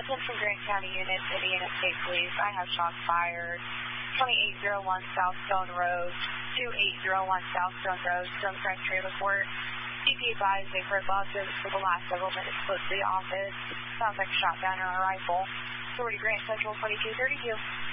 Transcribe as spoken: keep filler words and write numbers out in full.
Attention Grant County units, Indiana State Police. I have shots fired. twenty-eight oh one South Stone Road, twenty-eight oh one South Stone Road, Stone Crest Trailer Court. Be advised they've heard loud service for the last several minutes close to the office. Sounds like a shotgun or a rifle. Authority Grant Central twenty-two thirty-two.